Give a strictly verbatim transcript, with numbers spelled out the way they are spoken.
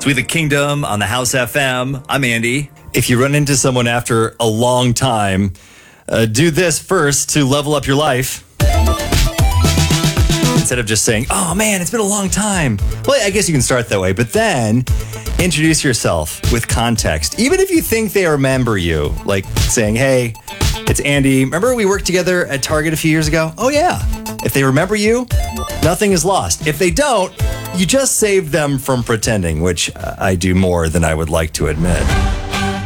We the Kingdom on the House F M. I'm Andy. If you run into someone after a long time, uh, do this first to level up your life. Instead of just saying, oh man, it's been a long time. Well, I guess you can start that way, but then introduce yourself with context. Even if you think they remember you, like saying, hey, it's Andy. Remember we worked together at Target a few years ago? Oh yeah. If they remember you, nothing is lost. If they don't, you just saved them from pretending, which I do more than I would like to admit.